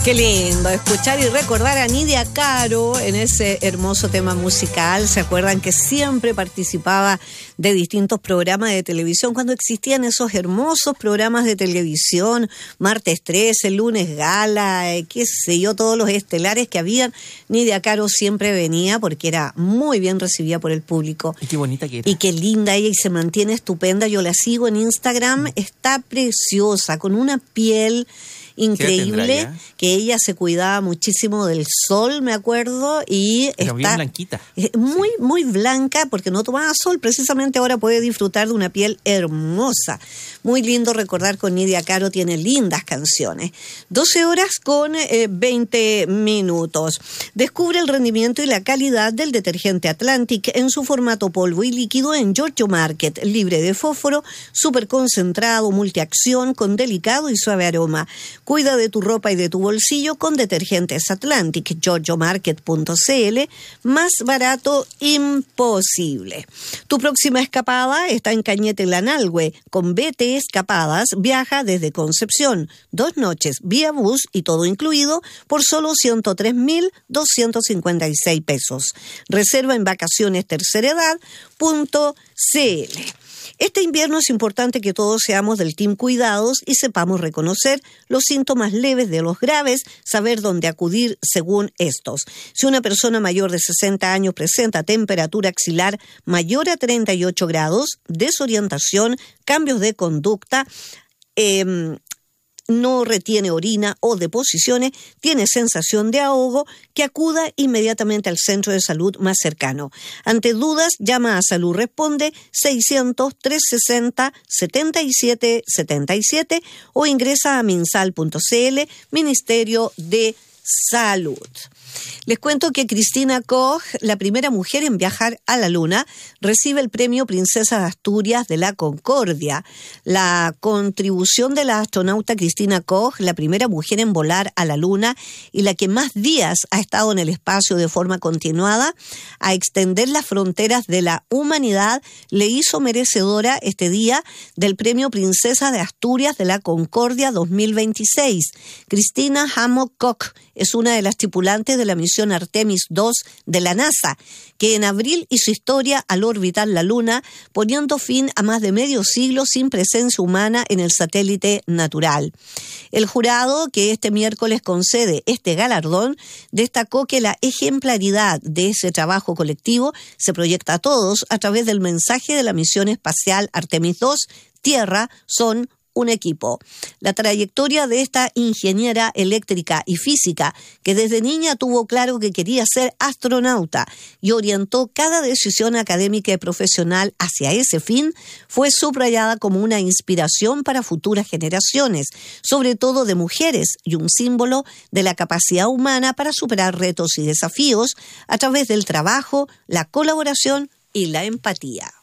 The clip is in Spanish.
Qué lindo escuchar y recordar a Nidia Caro en ese hermoso tema musical. ¿Se acuerdan que siempre participaba de distintos programas de televisión cuando existían esos hermosos programas de televisión? Martes 13, lunes gala, qué sé yo, todos los estelares que habían. Nidia Caro siempre venía porque era muy bien recibida por el público. Y qué bonita que era. Y qué linda ella, y se mantiene estupenda. Yo la sigo en Instagram, está preciosa, con una piel increíble, que ella se cuidaba muchísimo del sol, me acuerdo, y pero está bien blanquita. Muy, muy blanca, porque no tomaba sol. Precisamente ahora puede disfrutar de una piel hermosa. Muy lindo recordar con Nidia Caro, tiene lindas canciones. 12 horas con 20 minutos. Descubre el rendimiento y la calidad del detergente Atlantic en su formato polvo y líquido en Giorgio Market, libre de fósforo, súper concentrado, multiacción, con delicado y suave aroma. Cuida de tu ropa y de tu bolsillo con detergentes Atlantic. GiorgioMarket.cl, más barato imposible. Tu próxima escapada está en Cañete Lanalhue. Con BT Escapadas viaja desde Concepción. 2 noches vía bus y todo incluido por solo 103.256 pesos. Reserva en vacacionesterceredad.cl. Este invierno es importante que todos seamos del team cuidados y sepamos reconocer los síntomas leves de los graves, saber dónde acudir según estos. Si una persona mayor de 60 años presenta temperatura axilar mayor a 38 grados, desorientación, cambios de conducta, no retiene orina o deposiciones, tiene sensación de ahogo, que acuda inmediatamente al centro de salud más cercano. Ante dudas, llama a Salud Responde 600-360-7777 o ingresa a minsal.cl, Ministerio de Salud. Les cuento que Cristina Koch, la primera mujer en viajar a la Luna, recibe el premio Princesa de Asturias de la Concordia. La contribución de la astronauta Cristina Koch, la primera mujer en volar a la Luna y la que más días ha estado en el espacio de forma continuada, a extender las fronteras de la humanidad, le hizo merecedora este día del premio Princesa de Asturias de la Concordia 2026. Cristina Hammock Koch es una de las tripulantes de la misión Artemis II de la NASA, que en abril hizo historia al orbitar la Luna, poniendo fin a más de medio siglo sin presencia humana en el satélite natural. El jurado, que este miércoles concede este galardón, destacó que la ejemplaridad de ese trabajo colectivo se proyecta a todos a través del mensaje de la misión espacial Artemis II, Tierra son un equipo. La trayectoria de esta ingeniera eléctrica y física, que desde niña tuvo claro que quería ser astronauta y orientó cada decisión académica y profesional hacia ese fin, fue subrayada como una inspiración para futuras generaciones, sobre todo de mujeres, y un símbolo de la capacidad humana para superar retos y desafíos a través del trabajo, la colaboración y la empatía.